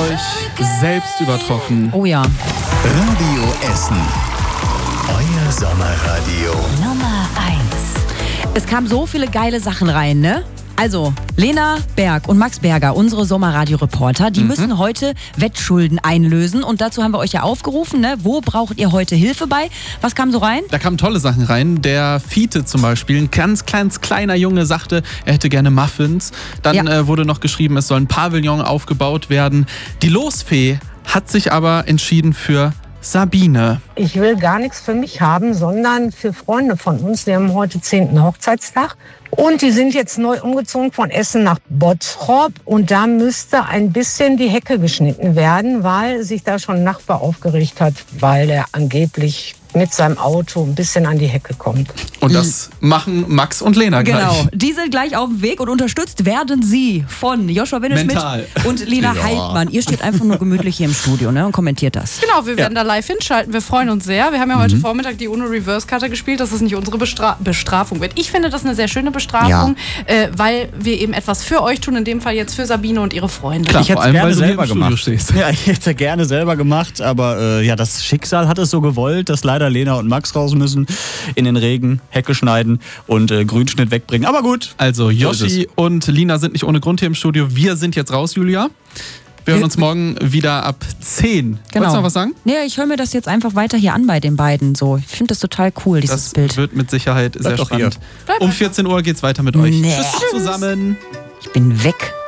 euch selbst übertroffen. Oh ja. Radio Essen. Euer Sommerradio. Nummer 1. Es kamen so viele geile Sachen rein, ne? Also, Lena Berg und Max Berger, unsere Sommerradio-Reporter, die müssen heute Wettschulden einlösen. Und dazu haben wir euch ja aufgerufen, ne? Wo braucht ihr heute Hilfe bei? Was kam so rein? Da kamen tolle Sachen rein. Der Fiete zum Beispiel, ein ganz kleiner Junge, sagte, er hätte gerne Muffins. Dann wurde noch geschrieben, es soll ein Pavillon aufgebaut werden. Die Losfee hat sich aber entschieden für Sabine. Ich will gar nichts für mich haben, sondern für Freunde von uns. Wir haben heute 10. Hochzeitstag und die sind jetzt neu umgezogen von Essen nach Bottrop und da müsste ein bisschen die Hecke geschnitten werden, weil sich da schon ein Nachbar aufgeregt hat, weil er angeblich mit seinem Auto ein bisschen an die Hecke kommt. Und das machen Max und Lena gleich. Genau, die sind gleich auf dem Weg und unterstützt werden sie von Joshua Winnesmidt und Lena Heidmann. Ihr steht einfach nur gemütlich hier im Studio, ne, und kommentiert das. Genau, wir werden da live hinschalten. Wir freuen uns sehr. Wir haben ja heute Vormittag die UNO-Reverse-Karte gespielt, dass es nicht unsere Bestrafung wird. Ich finde das eine sehr schöne Bestrafung, weil wir eben etwas für euch tun, in dem Fall jetzt für Sabine und ihre Freunde. Klar, Ich hätte vor es allem, gerne weil du hier selber im Studio gemacht. stehst. Ja, ich hätte gerne selber gemacht, aber das Schicksal hat es so gewollt, dass leider Lena und Max raus müssen, in den Regen, Hecke schneiden und Grünschnitt wegbringen. Aber gut. Also Yoshi und Lina sind nicht ohne Grund hier im Studio. Wir sind jetzt raus, Julia. Wir hören uns morgen wieder ab 10. Genau. Wolltest du noch was sagen? Ja, ich höre mir das jetzt einfach weiter hier an bei den beiden. So. Ich finde das total cool, dieses Das Bild. wird mit Sicherheit sehr doch spannend. Bleib Um 14 Uhr geht's weiter mit euch. Nee. Tschüss zusammen. Ich bin weg.